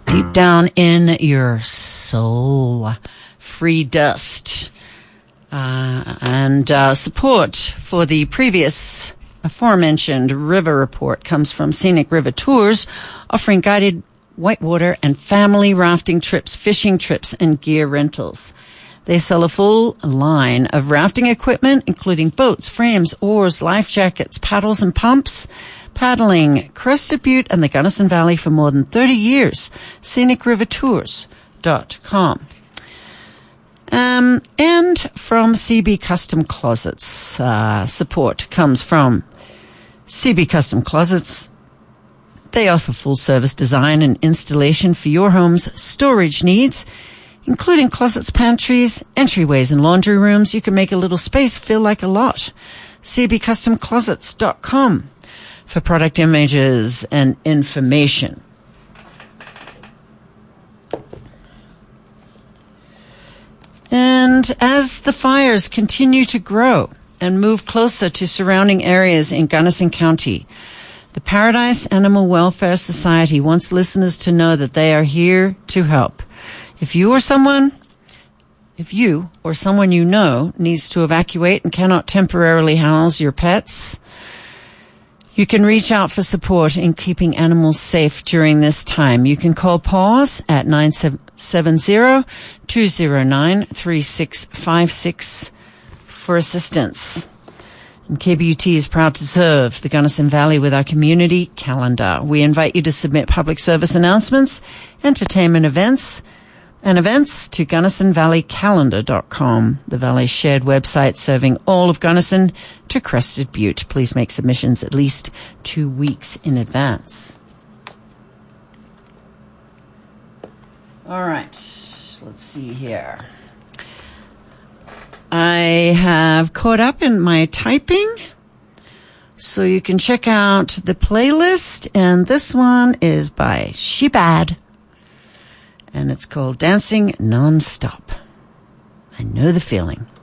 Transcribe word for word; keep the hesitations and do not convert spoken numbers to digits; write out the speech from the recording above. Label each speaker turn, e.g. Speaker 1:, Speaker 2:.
Speaker 1: deep down in your soul. Free Dust. Uh, and uh, support for the previous aforementioned river report comes from Scenic River Tours, offering guided whitewater and family rafting trips, fishing trips, and gear rentals. They sell a full line of rafting equipment, including boats, frames, oars, life jackets, paddles, and pumps. Paddling Crested Butte and the Gunnison Valley for more than thirty years. scenic river tours dot com. Um, and from C B Custom Closets, uh, support comes from C B Custom Closets. They offer full service design and installation for your home's storage needs, including closets, pantries, entryways, and laundry rooms. You can make a little space feel like a lot. c b custom closets dot com for product images and information. And as the fires continue to grow and move closer to surrounding areas in Gunnison County, the Paradise Animal Welfare Society wants listeners to know that they are here to help. If you or someone, if you or someone you know needs to evacuate and cannot temporarily house your pets, you can reach out for support in keeping animals safe during this time. You can call PAWS at nine seven zero, two zero nine, three six five six for assistance. And K B U T is proud to serve the Gunnison Valley with our community calendar. We invite you to submit public service announcements, entertainment events, and events to gunnison valley calendar dot com, the Valley's shared website serving all of Gunnison to Crested Butte. Please make submissions at least two weeks in advance. All right, let's see here. I have caught up in my typing, so you can check out the playlist, and this one is by Shebad. And it's called Dancing Non-Stop. I know the feeling.